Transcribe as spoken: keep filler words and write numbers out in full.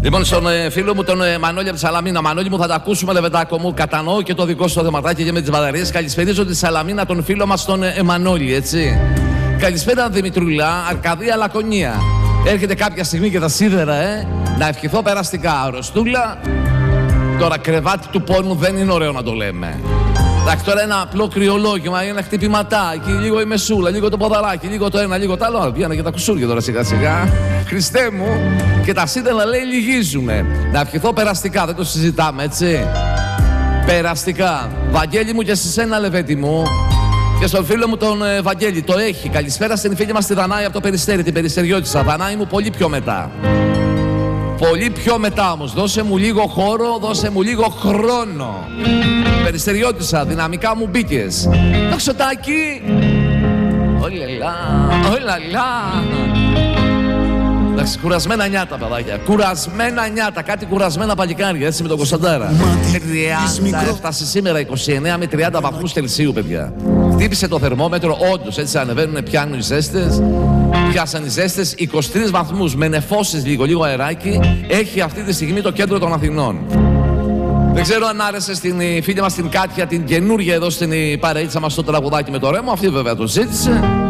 Λοιπόν, στον ε, φίλο μου τον ε, Μανώλη από τη Σαλαμίνα. Μανώλη μου, θα τα ακούσουμε, λεβεντάκο μου. Κατανοώ και το δικό σου θεματάκι και με τις μπαταρίες. Καλησπέριζω τη Σαλαμίνα, τον φίλο μας τον ε, Μανώλη, έτσι. Καλησπέρα, Δημητρούλα, Αρκαδία Λακωνία. Έρχεται κάποια στιγμή και τα σίδερα, ε. Να ευχηθώ περαστικά. Αρρωστούλα. Τώρα, κρεβάτι του πόνου δεν είναι ωραίο να το λέμε. Εντάξει, τώρα ένα απλό κρυολόγημα, ένα χτυπηματάκι, λίγο η μεσούλα, λίγο το ποδαράκι, λίγο το ένα, λίγο το άλλο. Βγαίνουν και τα κουσούρια τώρα σιγά σιγά. Χριστέ μου, και τα σίδερα λέει λυγίζουνε. Να ευχηθώ περαστικά, δεν το συζητάμε, έτσι. Περαστικά. Βαγγέλη μου και σε σένα, Λεβέτη μου. Και στον φίλο μου τον ε, Βαγγέλη, το έχει. Καλησπέρα στην φίλη μας τη Δανάη από το Περιστέρι, την Περιστεριώτισσα. Δανάη μου, πολύ πιο μετά. Πολύ πιο μετά όμως. Δώσε μου λίγο χώρο, δώσε μου λίγο χρόνο. Περιστεριώτισσα, δυναμικά μου μπήκες. Το ξωτάκι. Ολελά, ολαλά. Εντάξει, κουρασμένα νιάτα, παιδάκια. Κουρασμένα νιάτα. Κάτι κουρασμένα παλικάρια, έτσι, με τον Κωνσταντάρα. τριάντα, έφτασε σήμερα είκοσι εννέα με τριάντα βαθμούς Κελσίου, παιδιά. Χτύπησε το θερμόμετρο, όντως, έτσι ανεβαίνουν, πιάνουν οι ζέστες. Πιάσαν οι ζέστες, είκοσι τρεις βαθμούς με νεφώσεις, λίγο λίγο αεράκι. Έχει αυτή τη στιγμή το κέντρο των Αθηνών. Δεν ξέρω αν άρεσε στην φίλη μας την Κάτια, την καινούργια εδώ στην παρείτσα μας το τραγουδάκι με το Ρέμο. Αυτή βέβαια το ζήτησε.